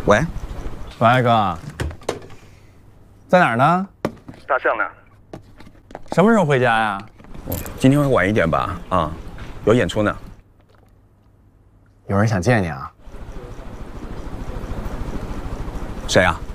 喂， 喂，哥，在哪儿呢？ 大象呢？ 什么时候回家呀？ 今天会晚一点吧？啊，有演出呢。 有人想见你啊？ 谁啊？